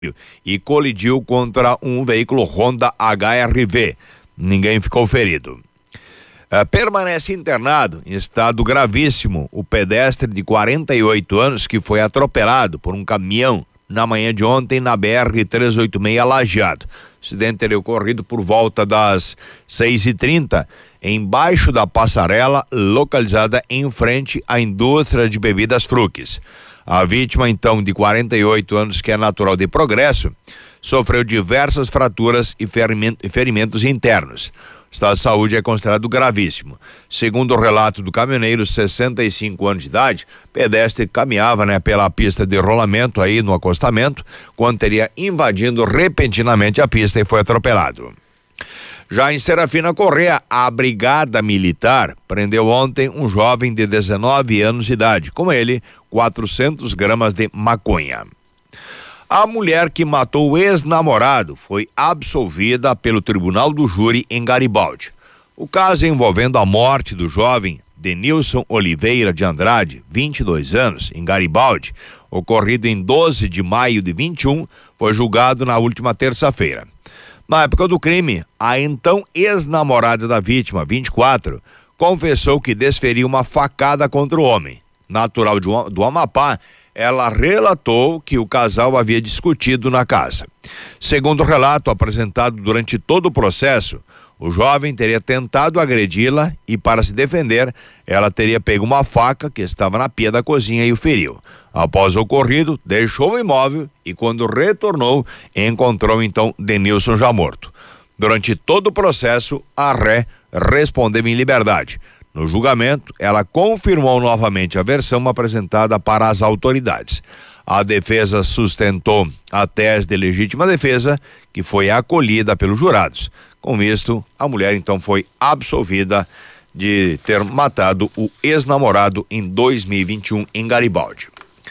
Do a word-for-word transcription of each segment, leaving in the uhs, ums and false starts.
e colidiu contra um veículo Honda H R V. Ninguém ficou ferido. Uh, permanece internado em estado gravíssimo o pedestre de quarenta e oito anos que foi atropelado por um caminhão na manhã de ontem na B R trezentos e oitenta e seis Lajeado. O acidente teria ocorrido por volta das seis e trinta, embaixo da passarela localizada em frente à indústria de bebidas Fruques. A vítima, então, de quarenta e oito anos, que é natural de Progresso, sofreu diversas fraturas e ferimentos internos. O estado de saúde é considerado gravíssimo. Segundo o relato do caminhoneiro, sessenta e cinco anos de idade, pedestre caminhava, né, pela pista de rolamento aí no acostamento, quando teria invadindo repentinamente a pista e foi atropelado. Já em Serafina Corrêa, a Brigada Militar prendeu ontem um jovem de dezenove anos de idade. Com ele, quatrocentas gramas de maconha. A mulher que matou o ex-namorado foi absolvida pelo Tribunal do Júri em Garibaldi. O caso envolvendo a morte do jovem Denilson Oliveira de Andrade, vinte e dois anos, em Garibaldi, ocorrido em doze de maio de vinte e um, foi julgado na última terça-feira. Na época do crime, a então ex-namorada da vítima, vinte e quatro, confessou que desferiu uma facada contra o homem. Natural do Amapá, ela relatou que o casal havia discutido na casa. Segundo o relato apresentado durante todo o processo, o jovem teria tentado agredi-la e, para se defender, ela teria pego uma faca que estava na pia da cozinha e o feriu. Após o ocorrido, deixou o imóvel e, quando retornou, encontrou então Denilson já morto. Durante todo o processo, a ré respondeu em liberdade. No julgamento, ela confirmou novamente a versão apresentada para as autoridades. A defesa sustentou a tese de legítima defesa, que foi acolhida pelos jurados. Com isto, a mulher então foi absolvida de ter matado o ex-namorado em dois mil e vinte e um em Garibaldi.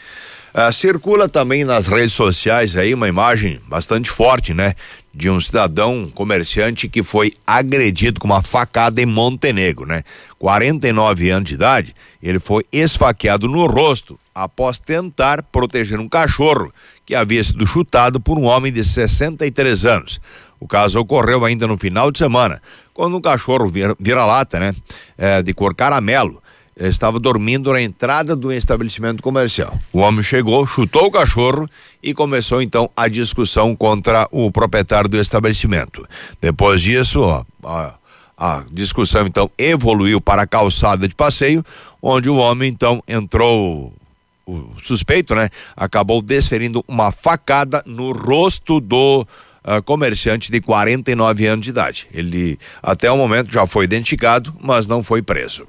Uh, circula também nas redes sociais aí uma imagem bastante forte, né? De um cidadão comerciante que foi agredido com uma facada em Montenegro, né? quarenta e nove anos de idade, ele foi esfaqueado no rosto após tentar proteger um cachorro que havia sido chutado por um homem de sessenta e três anos. O caso ocorreu ainda no final de semana, quando um cachorro vira, vira-lata, né? É, de cor caramelo, estava dormindo na entrada do estabelecimento comercial. O homem chegou, chutou o cachorro e começou então a discussão contra o proprietário do estabelecimento. Depois disso, ó, a, a discussão então evoluiu para a calçada de passeio, onde o homem então entrou, o suspeito, né? Acabou desferindo uma facada no rosto do Uh, comerciante de quarenta e nove anos de idade. Ele até o momento já foi identificado, mas não foi preso.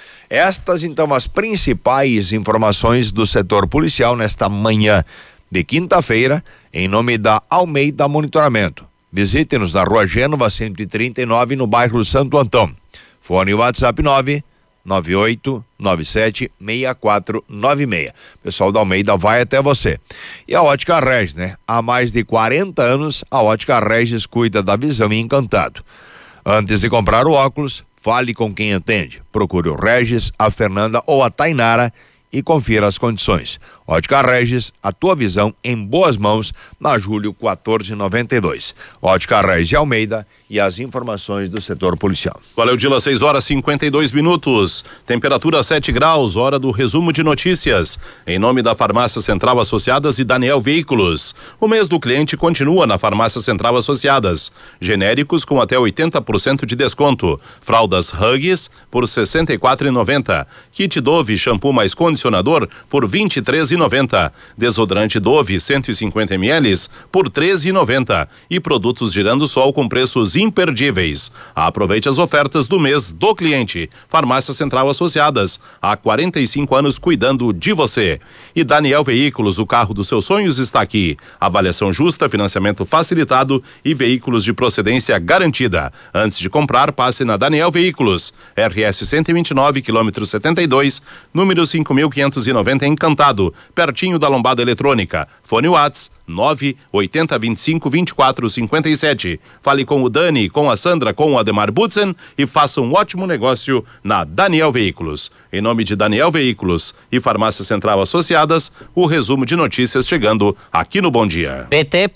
Estas então as principais informações do setor policial nesta manhã de quinta-feira, em nome da Almeida Monitoramento. Visite-nos na Rua Gênova cento e trinta e nove, no bairro Santo Antão. Fone WhatsApp nove nove oito nove sete seis quatro nove seis. Pessoal da Almeida vai até você. E a Ótica Regis, né? Há mais de quarenta anos, a Ótica Regis cuida da visão em Encantado. Antes de comprar o óculos, fale com quem entende. Procure o Regis, a Fernanda ou a Tainara e confira as condições. Ótica Regis, a tua visão em boas mãos, na Júlio quatorze noventa e dois. Ótica Regis de Almeida e as informações do setor policial. Valeu, Dila, seis horas e cinquenta e dois minutos. Temperatura sete graus, hora do resumo de notícias. Em nome da Farmácia Central Associadas e Daniel Veículos. O mês do cliente continua na Farmácia Central Associadas. Genéricos com até oitenta por cento de desconto. Fraldas Huggies por sessenta e quatro reais e noventa centavos. Kit Dove shampoo mais condicionador por vinte e três reais e noventa centavos. Desodorante Dove cento e cinquenta mililitros por treze reais e noventa centavos. E produtos Girando Sol com preços imperdíveis. Aproveite as ofertas do mês do cliente. Farmácia Central Associadas, há quarenta e cinco anos cuidando de você. E Daniel Veículos, o carro dos seus sonhos está aqui. Avaliação justa, financiamento facilitado e veículos de procedência garantida. Antes de comprar, passe na Daniel Veículos. R S cento e vinte e nove, quilômetro setenta e dois, número cinco mil quinhentos e noventa, Encantado. pertinho da Lombada Eletrônica. Fone Whats nove oito zero dois cinco vinte e quatro cinquenta e sete. Fale com o Dani, com a Sandra, com o Ademar Butzen e faça um ótimo negócio na Daniel Veículos. Em nome de Daniel Veículos e Farmácia Central Associadas, o resumo de notícias chegando aqui no Bom Dia. P T